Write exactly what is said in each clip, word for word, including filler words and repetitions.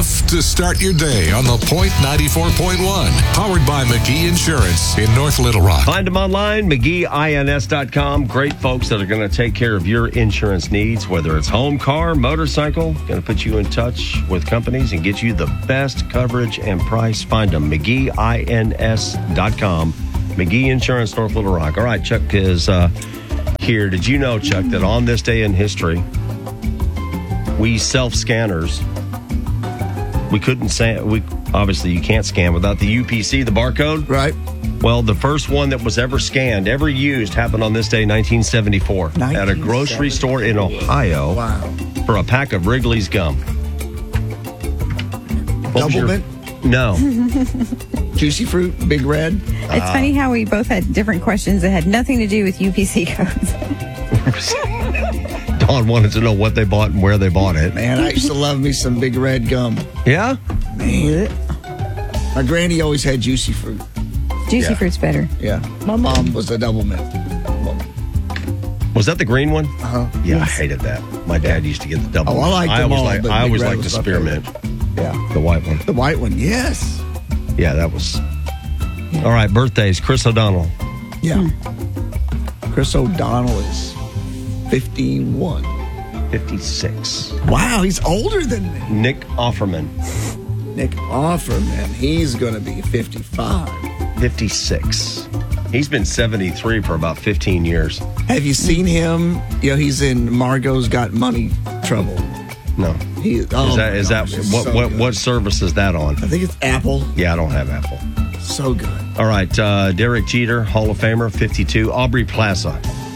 enough to start your day on the Point ninety-four point one. Powered by McGee Insurance in North Little Rock. Find them online, McGee I N S dot com. Great folks that are going to take care of your insurance needs, whether it's home, car, motorcycle. Going to put you in touch with companies and get you the best coverage and price. Find them, McGee I N S dot com. McGee Insurance, North Little Rock. All right, Chuck is uh, here. Did you know, Chuck, that on this day in history, we self-scanners, we couldn't say, we obviously you can't scan without the U P C, the barcode. Right. Well, the first one that was ever scanned, ever used, happened on this day, nineteen seventy-four, at a grocery store in Ohio. Wow. For a pack of Wrigley's gum. What Double mint? No. Juicy fruit, Big Red. It's uh, funny how we both had different questions that had nothing to do with U P C codes. Dawn wanted to know what they bought and where they bought it. Man, I used to love me some Big Red gum. Yeah? Man. My granny always had juicy fruit. Juicy yeah. fruit's better. Yeah. My mom was a double mint. Was that the green one? Uh-huh. Yeah, yes. I hated that. My dad used to get the double oh, mint. I liked I them always all, like, but I always Big Red liked the was my spearmint. Yeah. The white one. The white one, yes. Yeah, that was... Yeah. All right, birthdays. Chris O'Donnell. Yeah. Chris O'Donnell is fifty-one. fifty-six. Wow, he's older than me. Nick Offerman. Nick Offerman, he's going to be fifty-five. fifty-six. He's been seventy-three for about fifteen years. Have you seen him? You know, he's in Margot's Got Money Trouble. No. He, oh is that, is gosh, that what, so what, good. what service is that on? I think it's Apple. Yeah, I don't have Apple. So good. All right, uh, Derek Jeter, Hall of Famer, fifty-two. Aubrey Plaza.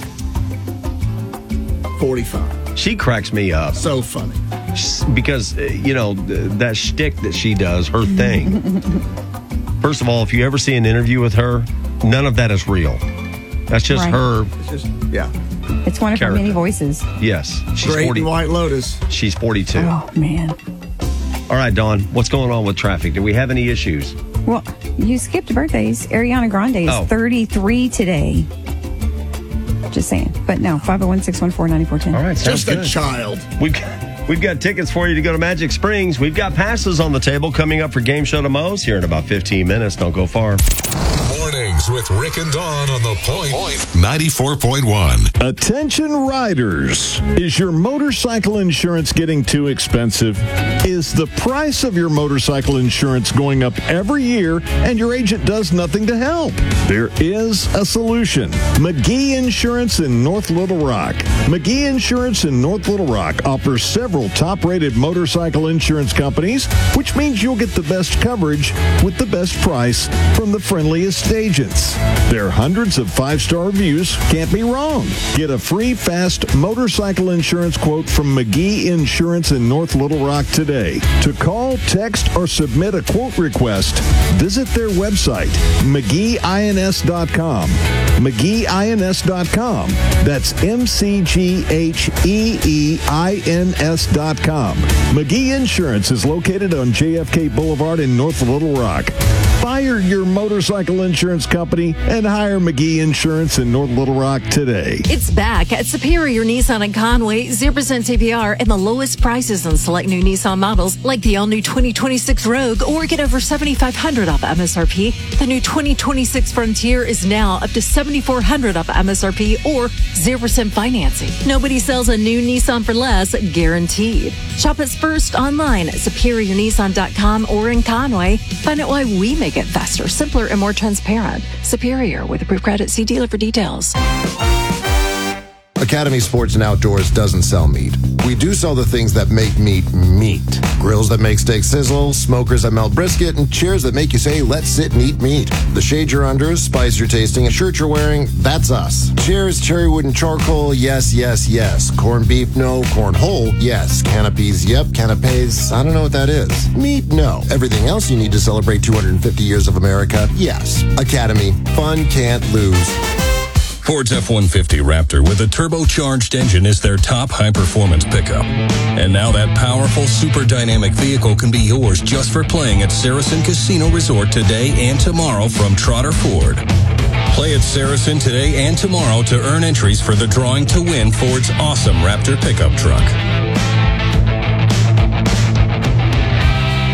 forty-five. She cracks me up. So funny. Because, you know, that shtick that she does, her thing. First of all, if you ever see an interview with her, none of that is real. That's just right. her. It's just, yeah. It's one of character. her many voices. Yes. She's Great forty. in White Lotus. She's forty-two. Oh, man. All right, Dawn, what's going on with traffic? Do we have any issues? Well, you skipped birthdays. Ariana Grande is Oh. thirty-three today. Just saying. But no, five oh one, six one four, nine four one oh. All right, sounds Just good. a child. We've got, we've got tickets for you to go to Magic Springs. We've got passes on the table coming up for Game Show to Moe's here in about fifteen minutes. Don't go far. Mornings with Rick and Dawn on the Point ninety-four point one. Attention riders. Is your motorcycle insurance getting too expensive? Is the price of your motorcycle insurance going up every year and your agent does nothing to help? There is a solution. McGee Insurance in North Little Rock. McGee Insurance in North Little Rock offers several top-rated motorcycle insurance companies, which means you'll get the best coverage with the best price from the friendliest agents. There are hundreds of five-star reviews. Can't be wrong. Get a free, fast motorcycle insurance quote from McGee Insurance in North Little Rock today. To call, text, or submit a quote request, visit their website, McGee I N S dot com. McGee I N S dot com. That's M C G H E E I N S dot com. McGee Insurance is located on J F K Boulevard in North Little Rock. Fire your motorcycle insurance company and hire McGee Insurance in North Little Rock today. It's back at Superior Nissan in Conway. zero percent A P R and the lowest prices on select new Nissan models like the all-new twenty twenty-six Rogue, or get over seventy-five hundred dollars off M S R P. The new twenty twenty-six Frontier is now up to seventy-four hundred dollars off M S R P or zero percent financing. Nobody sells a new Nissan for less, guaranteed. Shop us first online at superior nissan dot com or in Conway. Find out why we make it faster, simpler, and more transparent. Superior with approved credit. See dealer for details. Academy Sports and Outdoors doesn't sell meat. We do sell the things that make meat meat. Grills that make steak sizzle, smokers that melt brisket, and chairs that make you say, let's sit and eat meat. The shade you're under, spice you're tasting, a shirt you're wearing, that's us. Chairs, cherry wood, and charcoal, yes, yes, yes. Corned beef, no. Corn whole, yes. Canopies, yep. Canapes, I don't know what that is. Meat, no. Everything else you need to celebrate two hundred fifty years of America, yes. Academy, fun can't lose. Ford's F one fifty Raptor with a turbocharged engine is their top high-performance pickup. And now that powerful, super dynamic vehicle can be yours just for playing at Saracen Casino Resort today and tomorrow from Trotter Ford. Play at Saracen today and tomorrow to earn entries for the drawing to win Ford's awesome Raptor pickup truck.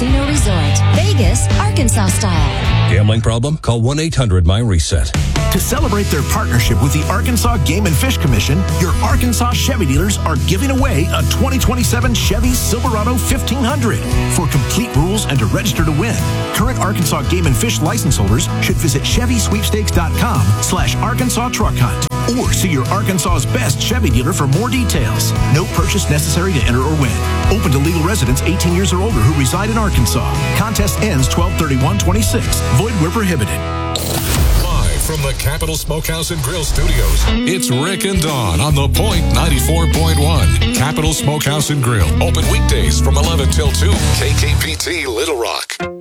Casino Resort. Vegas, Arkansas style. Gambling problem? Call one eight hundred my reset. To celebrate their partnership with the Arkansas Game and Fish Commission, your Arkansas Chevy dealers are giving away a twenty twenty-seven Chevy Silverado fifteen hundred. For complete rules and to register to win, current Arkansas Game and Fish license holders should visit Chevy Sweepstakes dot com slash Arkansas Truck Hunt or see your Arkansas's best Chevy dealer for more details. No purchase necessary to enter or win. Open to legal residents eighteen years or older who reside in Arkansas. Contest ends twelve thirty-one twenty-six. Void where prohibited. From the Capital Smokehouse and Grill Studios, it's Rick and Dawn on The Point ninety-four point one. Capital Smokehouse and Grill. Open weekdays from eleven till two. K K P T Little Rock.